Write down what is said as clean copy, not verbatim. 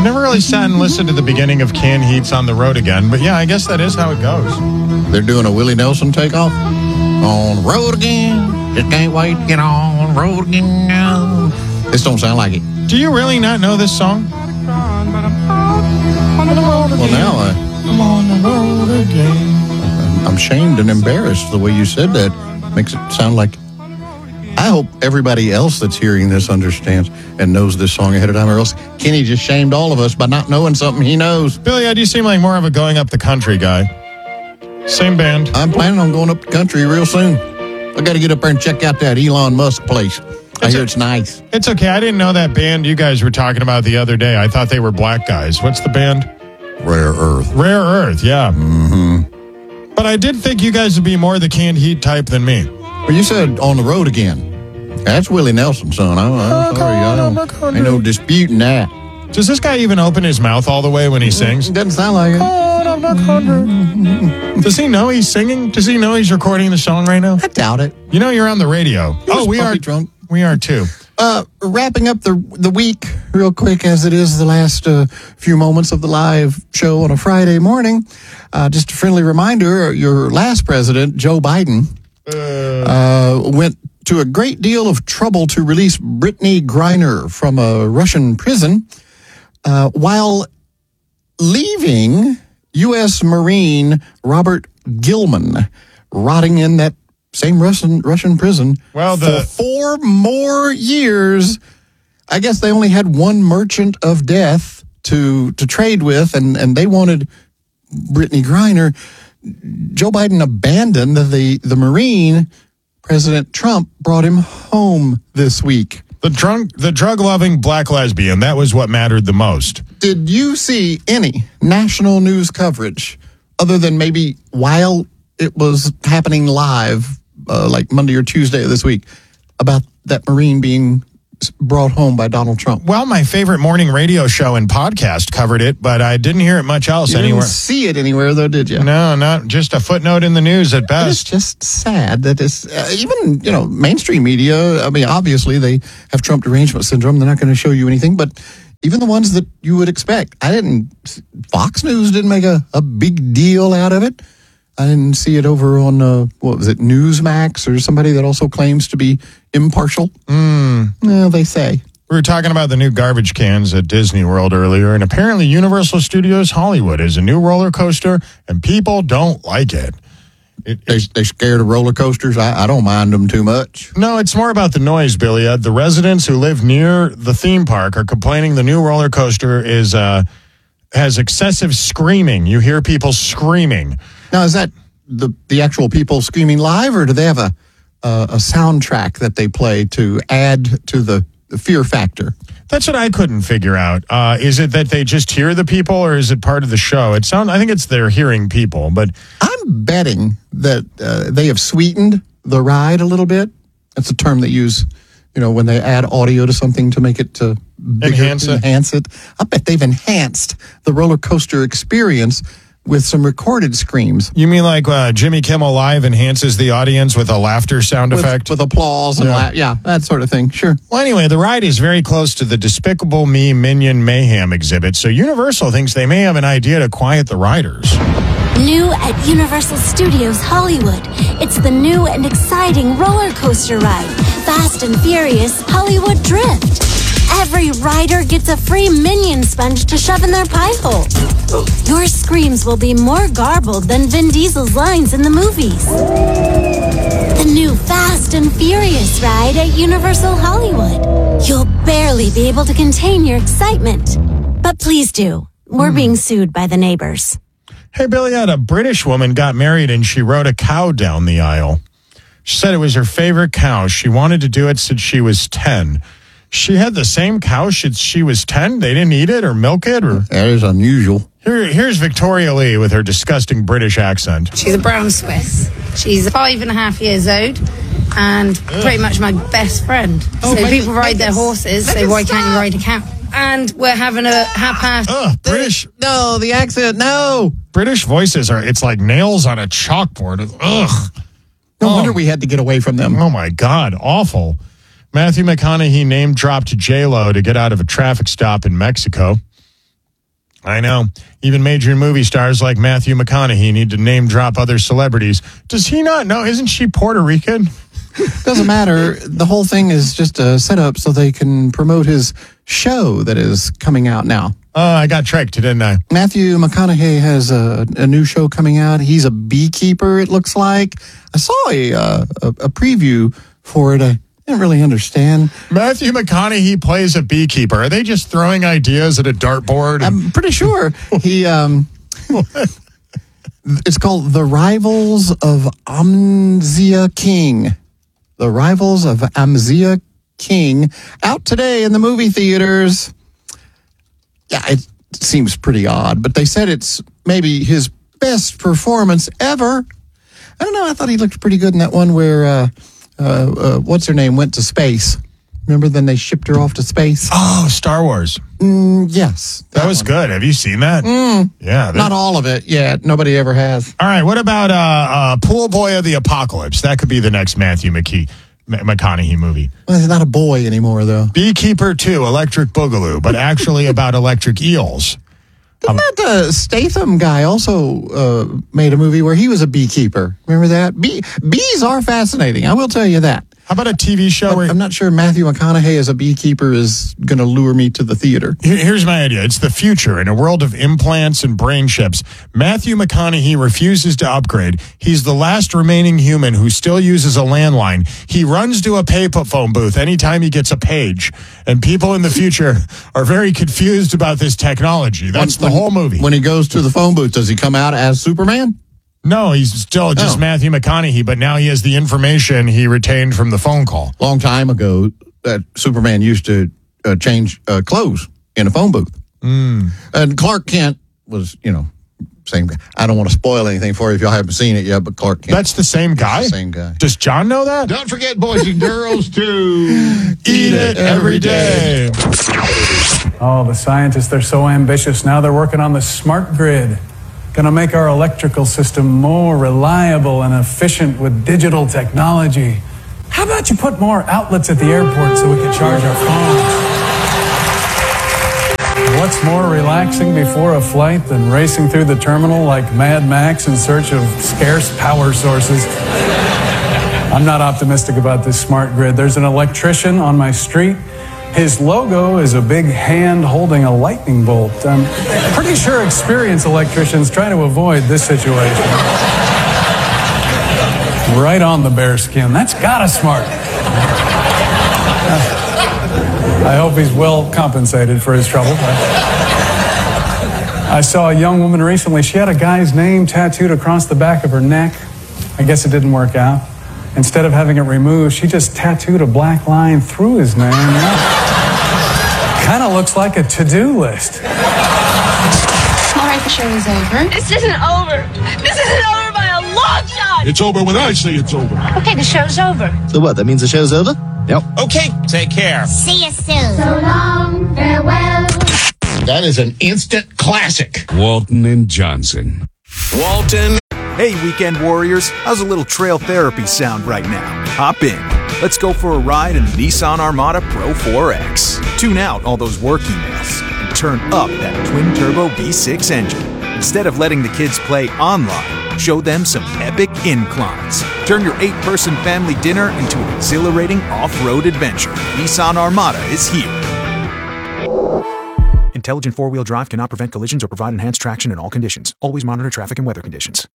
I've never really sat and listened to the beginning of Canned Heat's On the Road Again, but yeah, I guess that is how it goes. They're doing a Willie Nelson takeoff. On the road again. Just can't wait to get on the road again. This don't sound like it. Do you really not know this song? Well, now I'm on the road again. I'm shamed and embarrassed the way you said that. Makes it sound like... I hope everybody else that's hearing this understands and knows this song ahead of time, or else Kenny just shamed all of us by not knowing something he knows. Billy, you seem like more of a going up the country guy. Same band. I'm planning on going up the country real soon. I got to get up there and check out that Elon Musk place. I hear it's nice. It's okay. I didn't know that band you guys were talking about the other day. I thought they were black guys. What's the band? Rare Earth. Rare Earth, yeah. Mm-hmm. But I did think you guys would be more the Canned Heat type than me. Well, you said On the Road Again. That's Willie Nelson, son. I'm sorry. Ain't no disputing that. Does this guy even open his mouth all the way when he sings? Doesn't sound like it. Does he know he's singing? Does he know he's recording the song right now? I doubt it. You know you're on the radio. Oh, we are drunk. We are too. Wrapping up the week real quick, as it is the last few moments of the live show on a Friday morning. Just a friendly reminder, your last president, Joe Biden, went to a great deal of trouble to release Brittany Griner from a Russian prison while leaving U.S. Marine Robert Gilman rotting in that same Russian prison for 4 more years. I guess they only had one merchant of death to trade with, and they wanted Brittany Griner. Joe Biden abandoned the Marine. President Trump brought him home this week. The drug-loving black lesbian, that was what mattered the most. Did you see any national news coverage other than maybe while it was happening live, like Monday or Tuesday of this week, about that Marine being brought home by Donald Trump? Well, my favorite morning radio show and podcast covered it, but I didn't hear it much else anywhere. You didn't see it anywhere, though, did you? No, not just a footnote in the news at best. It's just sad that it's even, mainstream media. I mean, obviously they have Trump derangement syndrome. They're not going to show you anything, but even the ones that you would expect. Fox News didn't make a big deal out of it. I didn't see it over on, Newsmax or somebody that also claims to be impartial. Well, they say. We were talking about the new garbage cans at Disney World earlier, and apparently Universal Studios Hollywood is a new roller coaster, and people don't like it. They scared of roller coasters? I don't mind them too much. No, it's more about the noise, Billy. The residents who live near the theme park are complaining the new roller coaster has excessive screaming. You hear people screaming. Now, is that the actual people screaming live, or do they have a soundtrack that they play to add to the fear factor? That's what I couldn't figure out. Is it that they just hear the people, or is it part of the show? I think it's they're hearing people, but I'm betting that they have sweetened the ride a little bit. That's a term they use, when they add audio to something to make it bigger, enhance it. I bet they've enhanced the roller coaster experience with some recorded screams. You mean like Jimmy Kimmel Live enhances the audience with a laughter sound effect? With applause and that sort of thing, sure. Well, anyway, the ride is very close to the Despicable Me Minion Mayhem exhibit, so Universal thinks they may have an idea to quiet the riders. New at Universal Studios Hollywood, it's the new and exciting roller coaster ride, Fast and Furious Hollywood Drift. Every rider gets a free Minion sponge to shove in their pie hole. Your screams will be more garbled than Vin Diesel's lines in the movies. The new Fast and Furious ride at Universal Hollywood. You'll barely be able to contain your excitement. But please do. We're being sued by the neighbors. Hey, Billy, a British woman got married and she rode a cow down the aisle. She said it was her favorite cow. She wanted to do it since she was 10. She had the same cow since she was 10? They didn't eat it or milk it? Or that is unusual. Here's Victoria Lee with her disgusting British accent. She's a brown Swiss. She's 5.5 years old and pretty much my best friend. So people ride their horses, so why can't you ride a cow? And we're having a half-past... British... No, the accent, no! British voices it's like nails on a chalkboard. Ugh. No wonder we had to get away from them. Oh, my God. Awful. Matthew McConaughey name-dropped J-Lo to get out of a traffic stop in Mexico. I know. Even major movie stars like Matthew McConaughey need to name drop other celebrities. Does he not know? Isn't she Puerto Rican? Doesn't matter. The whole thing is just a setup so they can promote his show that is coming out now. I got tricked, didn't I? Matthew McConaughey has a new show coming out. He's a beekeeper, it looks like. I saw a preview for it. I didn't really understand. Matthew McConaughey plays a beekeeper. Are they just throwing ideas at a dartboard? I'm pretty sure he... It's called The Rivals of Amzia King. The Rivals of Amzia King. Out today in the movie theaters. Yeah, it seems pretty odd, but they said it's maybe his best performance ever. I don't know. I thought he looked pretty good in that one where, what's her name, went to space. Remember, then they shipped her off to space? Oh, Star Wars. Yes. That was good. Have you seen that? Yeah. Not all of it yet. Nobody ever has. All right. What about Pool Boy of the Apocalypse? That could be the next Matthew McConaughey movie. Well, he's not a boy anymore, though. Beekeeper 2, Electric Boogaloo, but actually about electric eels. Didn't that Statham guy also made a movie where he was a beekeeper? Remember that? Bees are fascinating. I will tell you that. How about a TV show where... I'm not sure Matthew McConaughey as a beekeeper is going to lure me to the theater. Here's my idea. It's the future. In a world of implants and brain chips, Matthew McConaughey refuses to upgrade. He's the last remaining human who still uses a landline. He runs to a payphone booth anytime he gets a page. And people in the future are very confused about this technology. That's the whole movie. When he goes to the phone booth, does he come out as Superman? No, he's still just Matthew McConaughey, but now he has the information he retained from the phone call. Long time ago, that Superman used to change clothes in a phone booth. And Clark Kent was, same guy. I don't want to spoil anything for you if y'all haven't seen it yet, but Clark Kent. That's the same guy? The same guy. Does John know that? Don't forget, boys and girls, to eat it every day. Oh, the scientists, they're so ambitious. Now they're working on the smart grid. Going to make our electrical system more reliable and efficient with digital technology. How about you put more outlets at the airport so we can charge our phones? What's more relaxing before a flight than racing through the terminal like Mad Max in search of scarce power sources? I'm not optimistic about this smart grid. There's an electrician on my street. His logo is a big hand holding a lightning bolt. I'm pretty sure experienced electricians try to avoid this situation. Right on the bear skin. That's gotta smart. I hope he's well compensated for his trouble. I saw a young woman recently. She had a guy's name tattooed across the back of her neck. I guess it didn't work out. Instead of having it removed, she just tattooed a black line through his name. Kind of looks like a to-do list. All right, the show is over. This isn't over. This isn't over by a long shot. It's over when I say it's over. Okay, the show's over. So what, that means the show's over? Yep. Okay, take care. See you soon. So long, farewell. That is an instant classic. Walton and Johnson. Walton. Hey, weekend warriors, how's a little trail therapy sound right now? Hop in. Let's go for a ride in the Nissan Armada Pro 4X. Tune out all those work emails and turn up that twin-turbo V6 engine. Instead of letting the kids play online, show them some epic inclines. Turn your 8-person family dinner into an exhilarating off-road adventure. Nissan Armada is here. Intelligent four-wheel drive cannot prevent collisions or provide enhanced traction in all conditions. Always monitor traffic and weather conditions.